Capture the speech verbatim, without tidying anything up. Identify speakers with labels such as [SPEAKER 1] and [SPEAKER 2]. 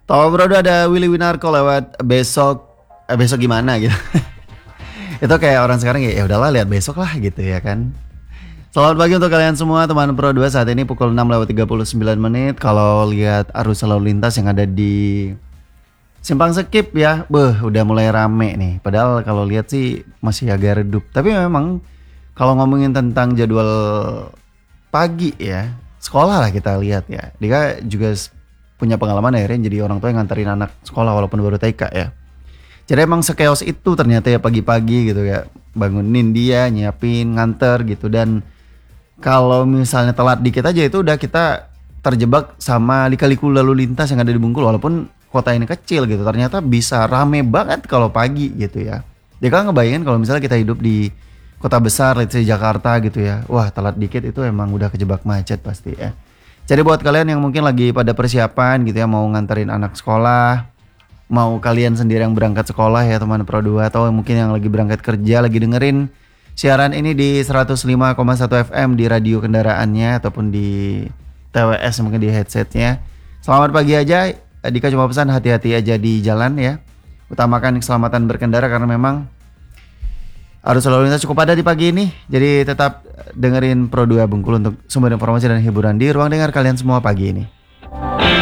[SPEAKER 1] Tahu bro, ada Willy Winarko lewat besok, eh, besok gimana gitu. Itu kayak orang sekarang ya, ya udahlah lihat besok lah gitu ya kan. Selamat pagi untuk kalian semua teman Pro dua, saat ini pukul enam lewat tiga puluh sembilan menit. Kalau lihat arus lalu lintas yang ada di Simpang Sekip ya, beh udah mulai rame nih. Padahal kalau lihat sih masih agak redup. Tapi memang kalau ngomongin tentang jadwal pagi ya, sekolah lah kita lihat ya. Dia juga punya pengalaman akhirnya jadi orang tua yang nganterin anak sekolah walaupun baru T K ya. Jadi emang sekeos itu ternyata ya pagi-pagi gitu ya, bangunin dia, nyiapin, nganter gitu. Dan kalau misalnya telat dikit aja itu udah kita terjebak sama lika-liku lalu lintas yang ada di Bungkul. Walaupun kota ini kecil gitu, ternyata bisa rame banget kalau pagi gitu ya. Dia kan ngebayangin kalau misalnya kita hidup di kota besar, let's say Jakarta gitu ya. Wah, telat dikit itu emang udah kejebak macet pasti ya. Jadi buat kalian yang mungkin lagi pada persiapan gitu ya, mau nganterin anak sekolah, mau kalian sendiri yang berangkat sekolah ya teman Pro dua, atau mungkin yang lagi berangkat kerja, lagi dengerin siaran ini di seratus lima koma satu F M di radio kendaraannya ataupun di T W S mungkin di headsetnya. Selamat pagi aja, Dika cuma pesan hati-hati aja di jalan ya. Utamakan keselamatan berkendara karena memang arus lalu lintas cukup padat di pagi ini. Jadi tetap dengerin Pro dua Bungkul untuk sumber informasi dan hiburan di ruang dengar kalian semua pagi ini.